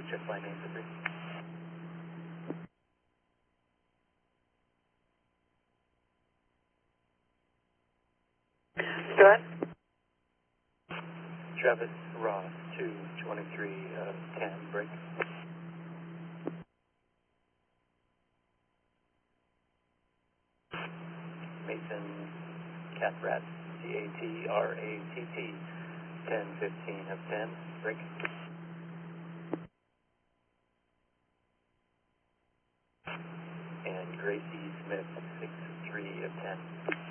check flight name for 3. Go ahead. Travis Ross, 223, 10, break. Mason Catratt, Catratt, 1015 of 10, break. And Gracie Smith, 63 of 10.